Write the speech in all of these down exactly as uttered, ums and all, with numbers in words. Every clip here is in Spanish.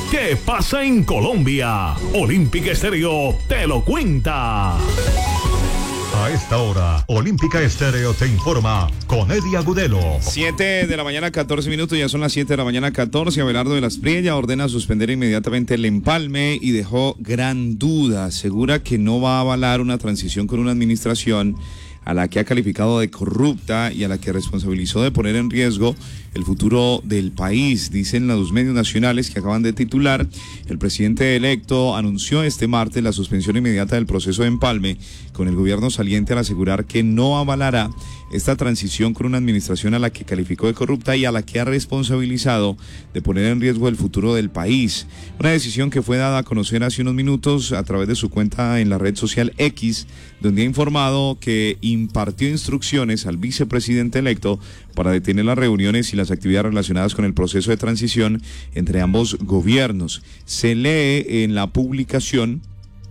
¿Qué pasa en Colombia? Olímpica Estéreo te lo cuenta. A esta hora, Olímpica Estéreo te informa con Eddie Agudelo. siete de la mañana, catorce minutos, ya son las siete de la mañana, catorce. Abelardo de la Espriella ordena suspender inmediatamente el empalme y dejó gran duda. Asegura que no va a avalar una transición con una administración a la que ha calificado de corrupta y a la que responsabilizó de poner en riesgo el futuro del país. Dicen los medios nacionales que acaban de titular, el presidente electo anunció este martes la suspensión inmediata del proceso de empalme con el gobierno saliente al asegurar que no avalará esta transición con una administración a la que calificó de corrupta y a la que ha responsabilizado de poner en riesgo el futuro del país. Una decisión que fue dada a conocer hace unos minutos a través de su cuenta en la red social X, donde ha informado que impartió instrucciones al vicepresidente electo para detener las reuniones y las actividades relacionadas con el proceso de transición entre ambos gobiernos. Se lee en la publicación,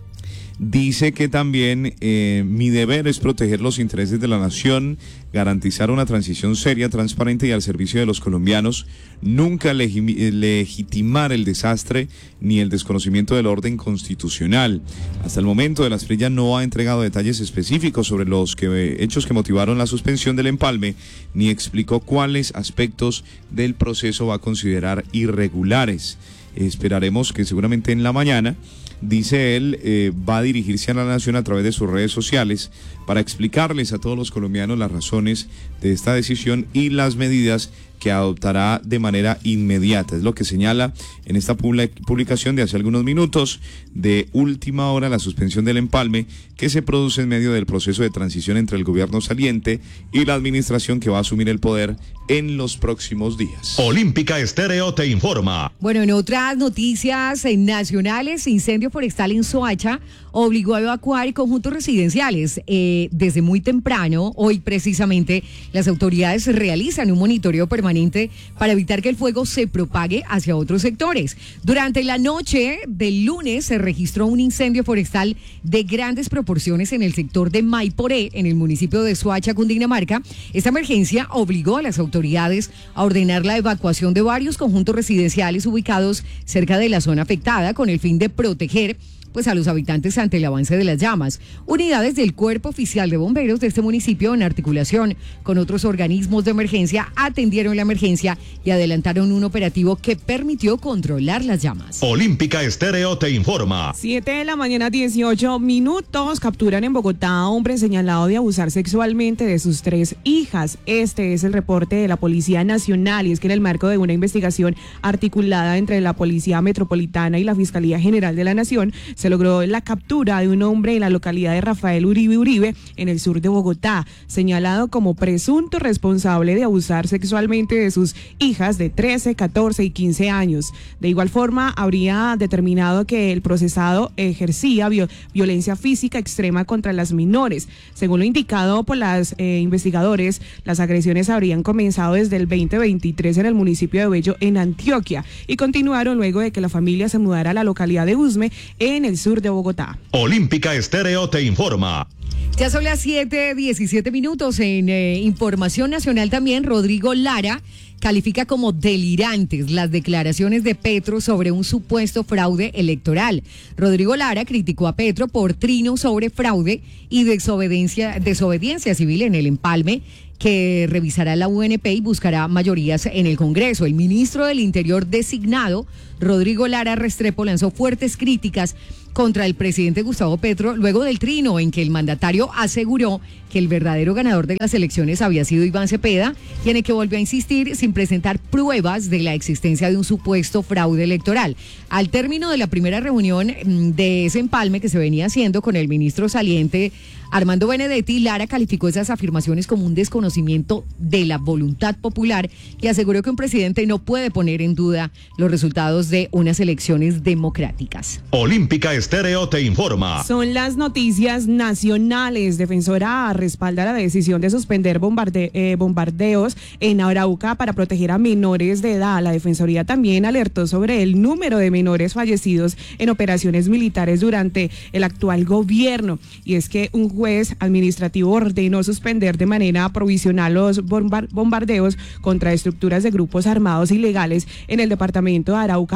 dice que también eh, mi deber es proteger los intereses de la nación, garantizar una transición seria, transparente y al servicio de los colombianos, nunca legi- legitimar el desastre ni el desconocimiento del orden constitucional. Hasta el momento, de la Espriella no ha entregado detalles específicos sobre los que, eh, hechos que motivaron la suspensión del empalme, ni explicó cuáles aspectos del proceso va a considerar irregulares. Esperaremos que seguramente en la mañana, dice él, eh, va a dirigirse a la nación a través de sus redes sociales para explicarles a todos los colombianos las razones de esta decisión y las medidas que adoptará de manera inmediata. Es lo que señala en esta publicación de hace algunos minutos. De última hora, la suspensión del empalme que se produce en medio del proceso de transición entre el gobierno saliente y la administración que va a asumir el poder en los próximos días. Olímpica Estéreo te informa. Bueno, en otras noticias nacionales, incendio forestal en Soacha obligó a evacuar conjuntos residenciales. Eh, desde muy temprano, hoy precisamente, las autoridades realizan un monitoreo permanente para evitar que el fuego se propague hacia otros sectores. Durante la noche del lunes se registró un incendio forestal de grandes proporciones en el sector de Maiporé, en el municipio de Soacha, Cundinamarca. Esta emergencia obligó a las autoridades a ordenar la evacuación de varios conjuntos residenciales ubicados cerca de la zona afectada con el fin de proteger pues a los habitantes ante el avance de las llamas. Unidades del Cuerpo Oficial de Bomberos de este municipio, en articulación con otros organismos de emergencia, atendieron la emergencia y adelantaron un operativo que permitió controlar las llamas. Olímpica Estéreo te informa. siete de la mañana, dieciocho minutos. Capturan en Bogotá a hombre señalado de abusar sexualmente de sus tres hijas. Este es el reporte de la Policía Nacional, y es que en el marco de una investigación articulada entre la Policía Metropolitana y la Fiscalía General de la Nación, se logró la captura de un hombre en la localidad de Rafael Uribe Uribe, en el sur de Bogotá, señalado como presunto responsable de abusar sexualmente de sus hijas de trece, catorce y quince años. De igual forma, habría determinado que el procesado ejercía viol- violencia física extrema contra las menores. Según lo indicado por las eh, investigadores, las agresiones habrían comenzado desde el veinte veintitrés en el municipio de Bello, en Antioquia, y continuaron luego de que la familia se mudara a la localidad de Usme, en el sur de Bogotá. Olímpica Estéreo te informa. Ya son las siete, diecisiete minutos. En eh, Información Nacional también, Rodrigo Lara califica como delirantes las declaraciones de Petro sobre un supuesto fraude electoral. Rodrigo Lara criticó a Petro por trino sobre fraude y desobediencia, desobediencia civil en el empalme, que revisará la U N P y buscará mayorías en el Congreso. El ministro del Interior designado, Rodrigo Lara Restrepo, lanzó fuertes críticas contra el presidente Gustavo Petro luego del trino en que el mandatario aseguró que el verdadero ganador de las elecciones había sido Iván Cepeda, y en el que volvió a insistir sin presentar pruebas de la existencia de un supuesto fraude electoral. Al término de la primera reunión de ese empalme que se venía haciendo con el ministro saliente Armando Benedetti, Lara calificó esas afirmaciones como un desconocimiento de la voluntad popular y aseguró que un presidente no puede poner en duda los resultados de unas elecciones democráticas. Olímpica Estéreo te informa. Son las noticias nacionales. Defensora respalda la decisión de suspender bombarde, eh, bombardeos en Arauca para proteger a menores de edad. La Defensoría también alertó sobre el número de menores fallecidos en operaciones militares durante el actual gobierno. Y es que un juez administrativo ordenó suspender de manera provisional los bombardeos contra estructuras de grupos armados ilegales en el departamento de Arauca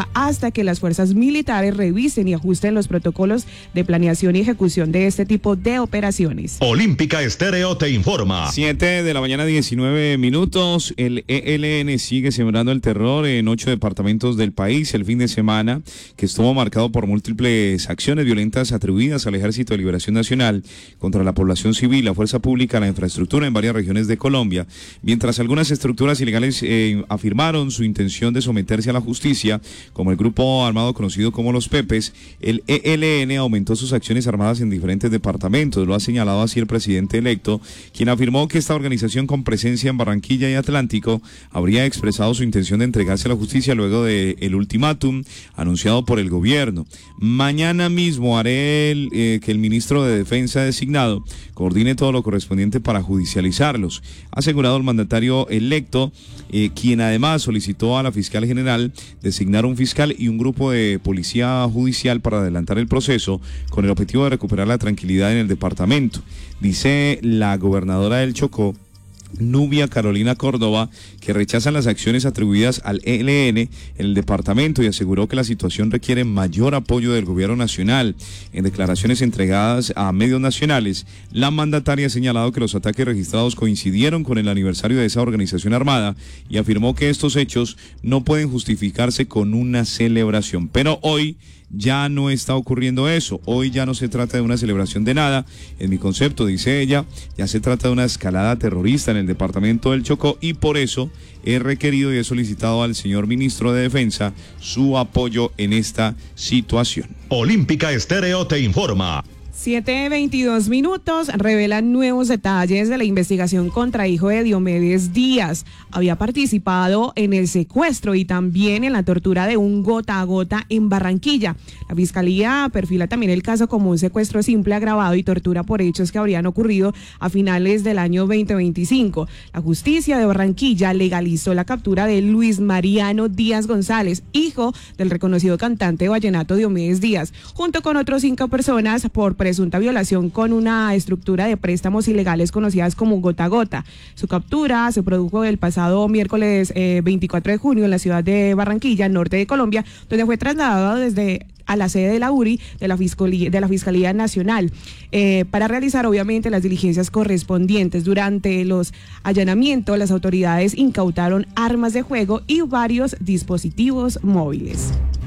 Cauca hasta que las fuerzas militares revisen y ajusten los protocolos de planeación y ejecución de este tipo de operaciones. Olímpica Estéreo te informa. siete de la mañana, diecinueve minutos. El E L N sigue sembrando el terror en ocho departamentos del país el fin de semana, que estuvo marcado por múltiples acciones violentas atribuidas al Ejército de Liberación Nacional contra la población civil, la fuerza pública, la infraestructura en varias regiones de Colombia, mientras algunas estructuras ilegales eh, afirmaron su intención de someterse a la justicia, como el grupo armado conocido como los Pepes. El E L N aumentó sus acciones armadas en diferentes departamentos, lo ha señalado así el presidente electo, quien afirmó que esta organización con presencia en Barranquilla y Atlántico habría expresado su intención de entregarse a la justicia luego del ultimátum anunciado por el gobierno. Mañana mismo haré el, eh, que el ministro de Defensa designado coordine todo lo correspondiente para judicializarlos, ha asegurado el mandatario electo, eh, quien además solicitó a la fiscal general designar un fiscal y un grupo de policía judicial para adelantar el proceso con el objetivo de recuperar la tranquilidad en el departamento. Dice la gobernadora del Chocó, Nubia Carolina Córdoba, que rechazan las acciones atribuidas al E L N en el departamento y aseguró que la situación requiere mayor apoyo del gobierno nacional. En declaraciones entregadas a medios nacionales, la mandataria ha señalado que los ataques registrados coincidieron con el aniversario de esa organización armada y afirmó que estos hechos no pueden justificarse con una celebración. Pero hoy ya no está ocurriendo eso, hoy ya no se trata de una celebración de nada, en mi concepto, dice ella, ya se trata de una escalada terrorista en el departamento del Chocó y por eso he requerido y he solicitado al señor ministro de Defensa su apoyo en esta situación. Olímpica Estéreo te informa. siete veintidós minutos, revelan nuevos detalles de la investigación contra hijo de Diomedes Díaz. Había participado en el secuestro y también en la tortura de un gota a gota en Barranquilla. La fiscalía perfila también el caso como un secuestro simple, agravado y tortura por hechos que habrían ocurrido a finales del año veinte veinticinco. La justicia de Barranquilla legalizó la captura de Luis Mariano Díaz González, hijo del reconocido cantante vallenato Diomedes Díaz, junto con otros cinco personas por presunta violación con una estructura de préstamos ilegales conocidas como gota a gota. Su captura se produjo el pasado miércoles eh, veinticuatro de junio en la ciudad de Barranquilla, norte de Colombia, donde fue trasladado desde a la sede de la U R I de la Fiscalía, de la Fiscalía Nacional eh, para realizar obviamente las diligencias correspondientes. Durante los allanamientos, las autoridades incautaron armas de fuego y varios dispositivos móviles.